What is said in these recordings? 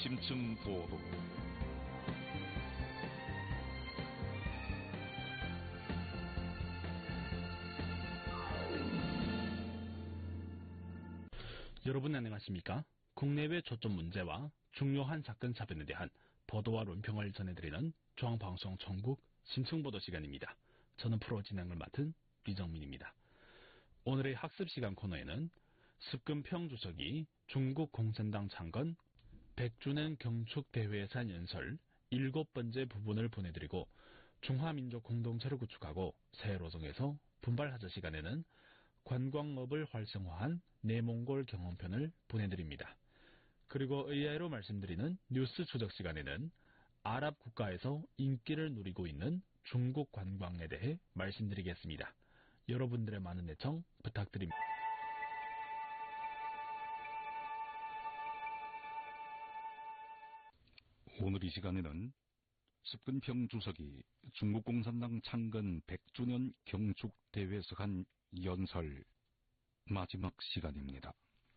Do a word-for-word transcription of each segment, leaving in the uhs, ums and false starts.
심층 보도. 여러분 안녕하십니까? 국내외 초점 문제와 중요한 사건 사변에 대한 보도와 논평을 전해드리는 중앙방송 전국 심층보도 시간입니다. 저는 프로 진행을 맡은 이정민입니다. 오늘의 학습시간 코너에는 습근평 주석이 중국 공산당 창건 백 주년 경축대회산 연설 일곱 번째 부분을 보내드리고, 중화민족 공동체를 구축하고 새 로정에서 분발하자 시간에는 관광업을 활성화한 내몽골 경험편을 보내드립니다. 그리고 의아로 말씀드리는 뉴스 추적 시간에는 아랍 국가에서 인기를 누리고 있는 중국 관광에 대해 말씀드리겠습니다. 여러분들의 많은 애청 부탁드립니다. 오늘 이 시간에는 습근평 주석이 중국 공산당 창건 백 주년 경축대회에서 한 연설 마지막 시간입니다.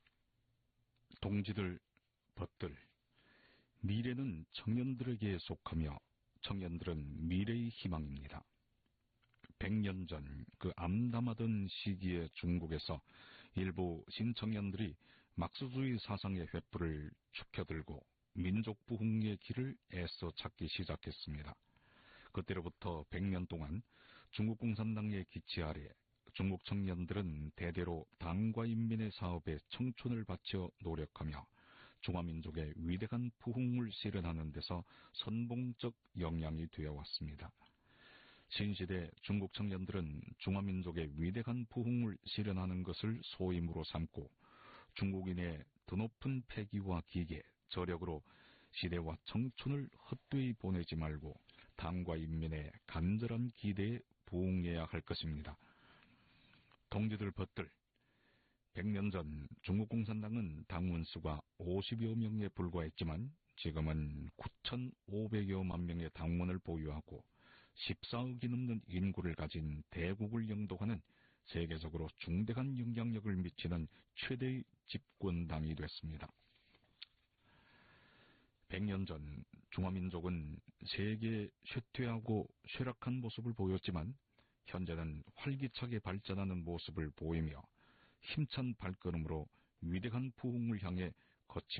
동지들, 벗들, 미래는 청년들에게 속하며 청년들은 미래의 희망입니다. 백 년 전 그 암담하던 시기에 중국에서 일부 신청년들이 막스주의 사상의 횃불을 축혀들고 민족 부흥의 길을 애써 찾기 시작했습니다. 그때로부터 백 년 동안 중국 공산당의 기치 아래 중국 청년들은 대대로 당과 인민의 사업에 청춘을 바쳐 노력하며 중화민족의 위대한 부흥을 실현하는 데서 선봉적 영향이 되어왔습니다. 신시대 중국 청년들은 중화민족의 위대한 부흥을 실현하는 것을 소임으로 삼고 중국인의 드높은 패기와 기계, 저력으로 시대와 청춘을 헛되이 보내지 말고 당과 인민의 간절한 기대에 부응해야 할 것입니다. 동지들, 벗들, 백 년 전 중국 공산당은 당원수가 오십여 명에 불과했지만 지금은 구천오백여만 명의 당원을 보유하고 십사억이 넘는 인구를 가진 대국을 영도하는 세계적으로 중대한 영향력을 미치는 최대의 집권당이 됐습니다. 백 년 전 중화민족은 세계에 쇠퇴하고 쇠락한 모습을 보였지만 현재는 활기차게 발전하는 모습을 보이며 힘찬 발걸음으로 위대한 부흥을 향해 거친